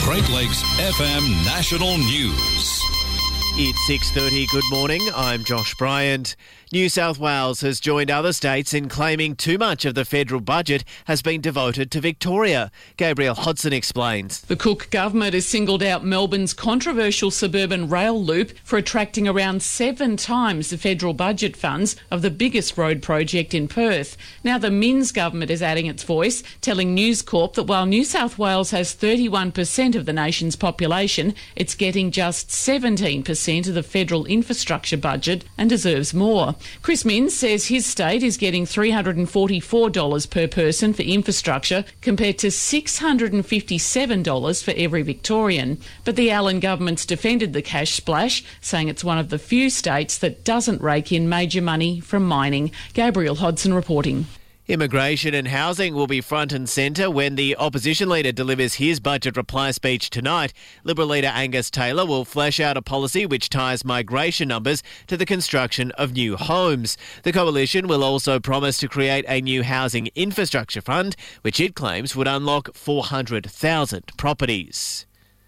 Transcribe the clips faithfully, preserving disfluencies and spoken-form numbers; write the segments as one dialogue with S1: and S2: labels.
S1: Great Lakes F M National News.
S2: It's six thirty. Good morning. I'm Josh Bryant. New South Wales has joined other states in claiming too much of the federal budget has been devoted to Victoria. Gabrielle Hodson explains.
S3: The Cook government has singled out Melbourne's controversial suburban rail loop for attracting around seven times the federal budget funds of the biggest road project in Perth. Now the Minns government is adding its voice, telling News Corp that while New South Wales has thirty-one percent of the nation's population, it's getting just seventeen percent of the federal infrastructure budget and deserves more. Chris Minns says his state is getting three hundred forty-four dollars per person for infrastructure compared to six hundred fifty-seven dollars for every Victorian. But the Allen government's defended the cash splash, saying it's one of the few states that doesn't rake in major money from mining. Gabrielle Hodson reporting.
S2: Immigration and housing will be front and centre when the opposition leader delivers his budget reply speech tonight. Liberal leader Angus Taylor will flesh out a policy which ties migration numbers to the construction of new homes. The coalition will also promise to create a new housing infrastructure fund, which it claims would unlock four hundred thousand properties.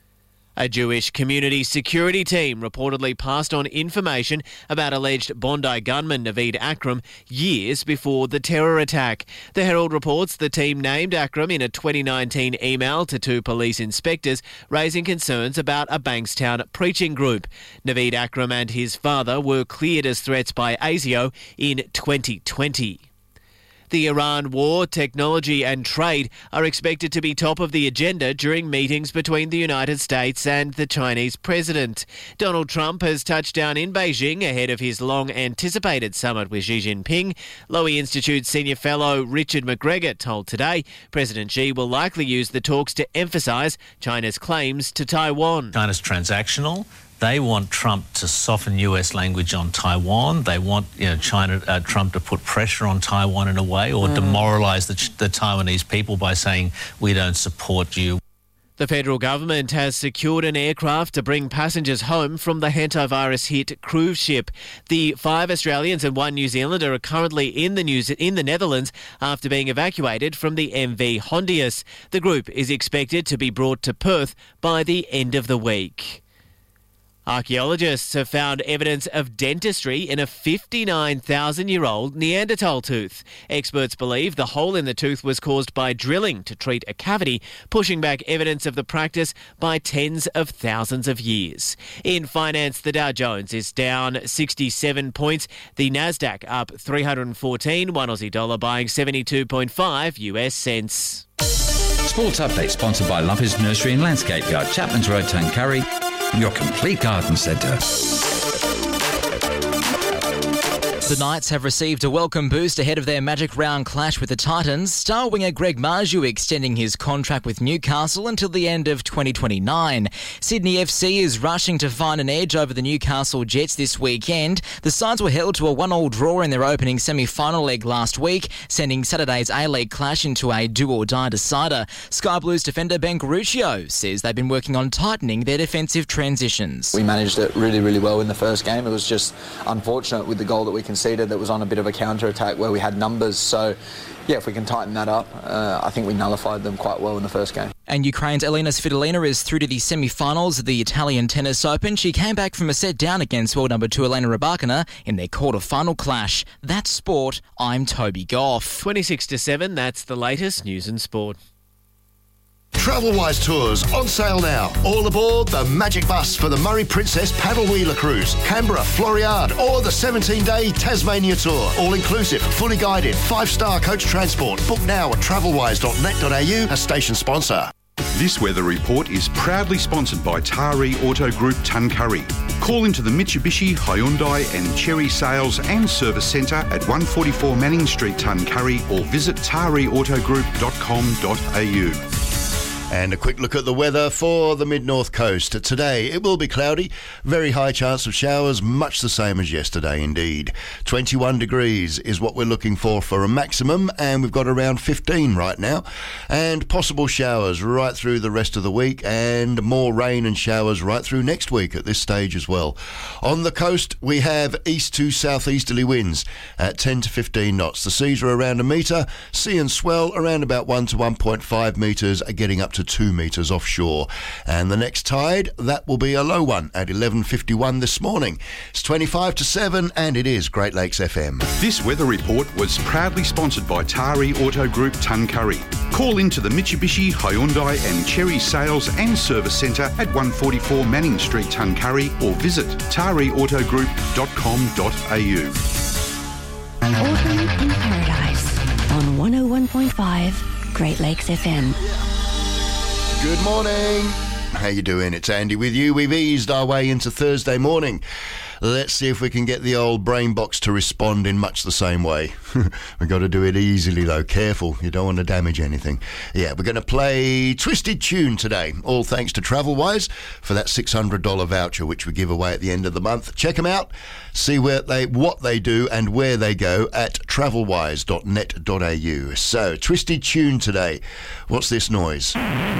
S2: A Jewish community security team reportedly passed on information about alleged Bondi gunman Naveed Akram years before the terror attack. The Herald reports the team named Akram in a twenty nineteen email to two police inspectors, raising concerns about a Bankstown preaching group. Naveed Akram and his father were cleared as threats by ASIO in twenty twenty. The Iran war, technology and trade are expected to be top of the agenda during meetings between the United States and the Chinese president. Donald Trump has touched down in Beijing ahead of his long-anticipated summit with Xi Jinping. Lowy Institute senior fellow Richard McGregor told Today President Xi will likely use the talks to emphasise China's claims to Taiwan.
S4: China's transactional. They want Trump to soften U S language on Taiwan. They want, you know, China, uh, Trump to put pressure on Taiwan in a way, or mm. demoralise the, the Taiwanese people by saying we don't support you.
S2: The federal government has secured an aircraft to bring passengers home from the hantavirus-hit cruise ship. The five Australians and one New Zealander are currently in the New in the Netherlands after being evacuated from the M V Hondius. The group is expected to be brought to Perth by the end of the week. Archaeologists have found evidence of dentistry in a fifty-nine thousand year old Neanderthal tooth. Experts believe the hole in the tooth was caused by drilling to treat a cavity, pushing back evidence of the practice by tens of thousands of years. In finance, the Dow Jones is down sixty-seven points. The Nasdaq up three hundred fourteen, one Aussie dollar buying seventy-two point five U S cents.
S5: Sports update sponsored by Lumpers Nursery and Landscape Yard, Chapman's Road, Tuncurry. Your complete garden centre.
S6: The Knights have received a welcome boost ahead of their Magic Round clash with the Titans. Star winger Greg Marju extending his contract with Newcastle until the end of twenty twenty-nine. Sydney F C is rushing to find an edge over the Newcastle Jets this weekend. The sides were held to a one-all draw in their opening semi-final leg last week, sending Saturday's A-League clash into a do-or-die decider. Sky Blues defender Ben Garuccio says they've been working on tightening their defensive transitions.
S7: We managed it really, really well in the first game. It was just unfortunate with the goal that we conceded that was on a bit of a counter-attack where we had numbers. So, yeah, if we can tighten that up, uh, I think we nullified them quite well in the first game.
S6: And Ukraine's Elena Svitolina is through to the semi-finals of the Italian Tennis Open. She came back from a set down against world number two Elena Rybakina in their quarter-final clash. That's sport. I'm Toby Goff.
S2: twenty-six to seven, that's the latest news and sport.
S8: Travelwise Tours on sale now. All aboard the Magic Bus for the Murray Princess Paddle Wheeler Cruise, Canberra, Floriade, or the seventeen-day Tasmania Tour. All inclusive, fully guided, five-star coach transport. Book now at travelwise dot net dot a u, a station sponsor.
S9: This weather report is proudly sponsored by Taree Auto Group Tuncurry. Call into the Mitsubishi, Hyundai and Chery Sales and Service Centre at one forty-four Manning Street, Tuncurry, or visit taree auto group dot com dot a u.
S8: And a quick look at the weather for the mid-north coast. Today, it will be cloudy, very high chance of showers, much the same as yesterday indeed. twenty-one degrees is what we're looking for for a maximum, and we've got around fifteen right now. And possible showers right through the rest of the week, and more rain and showers right through next week at this stage as well. On the coast, we have east to southeasterly winds at ten to fifteen knots. The seas are around a metre, sea and swell around about one to one point five metres, are getting up to to two metres offshore. And the next tide, that will be a low one at eleven fifty-one this morning. It's twenty-five to seven and it is Great Lakes F M.
S9: This weather report was proudly sponsored by Tari Auto Group Tuncurry. Call into the Mitsubishi, Hyundai and Cherry Sales and Service Centre at one forty-four Manning Street, Tuncurry, or visit tari auto group dot com dot a u.
S10: Autumn in Paradise on one oh one point five Great Lakes F M.
S8: Good morning. How you doing? It's Andy with you. We've eased our way into Thursday morning. Let's see if we can get the old brain box to respond in much the same way. We've got to do it easily, though. Careful, you don't want to damage anything. Yeah, we're going to play Twisted Tune today, all thanks to TravelWise for that six hundred dollars voucher, which we give away at the end of the month. Check them out, see where they, what they do and where they go at travelwise dot net dot a u. So, Twisted Tune today. What's this noise?